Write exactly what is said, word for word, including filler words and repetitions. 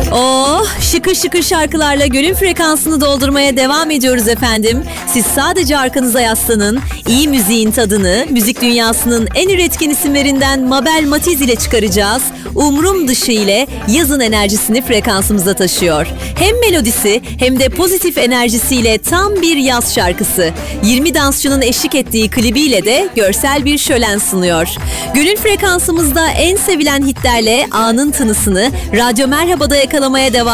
Oh, şıkır şıkır şarkılarla gönül frekansını doldurmaya devam ediyoruz efendim. Siz sadece arkanıza yaslanın, iyi müziğin tadını, müzik dünyasının en üretken isimlerinden Mabel Matiz ile çıkaracağız. Umrum dışı ile yazın enerjisini frekansımıza taşıyor. Hem melodisi hem de pozitif enerjisiyle tam bir yaz şarkısı. yirmi dansçının eşlik ettiği klibiyle de görsel bir şölen sunuyor. Gönül frekansımızda en sevilen hitlerle anın tınısını Radyo Merhaba'da yakalamaya devam